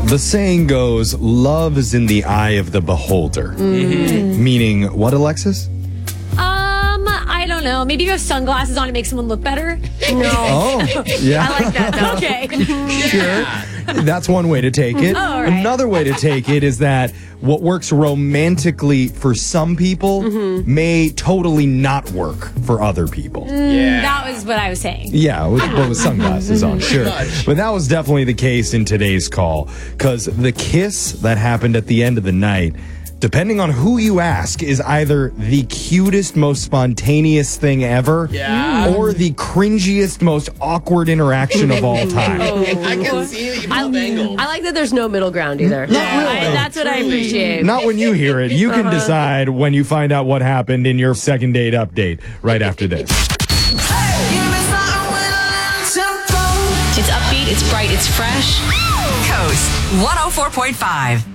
The saying goes, love is in the eye of the beholder. Meaning what, Alexis? I don't know. Maybe if you have sunglasses on, it makes someone look better. No. Oh, yeah. I like that, though. Okay. Sure. That's one way to take it. all right. Another way to take it is that what works romantically for some people may totally not work for other people. That was what I was saying. Yeah, with sunglasses on, sure. But that was definitely the case in today's call, because the kiss that happened at the end of the night, depending on who you ask, is either the cutest, most spontaneous thing ever, or the cringiest, most awkward interaction of all time. I can see it. You both angles. I like that there's no middle ground either. That's what I appreciate. Not when you hear it. You can decide when you find out what happened in your second date update right after this. It's upbeat, it's bright, it's fresh. Coast 104.5.